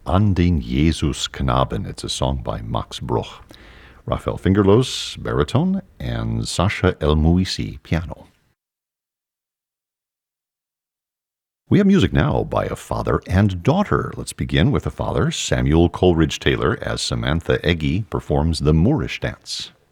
An den Jesusknaben. It's a song by Max Bruch. Rafael Fingerlos, baritone, and Sasha El-Mouisi, piano. We have music now by a father and daughter. Let's begin with the father, Samuel Coleridge Taylor, as Samantha Eggy performs the Moorish dance.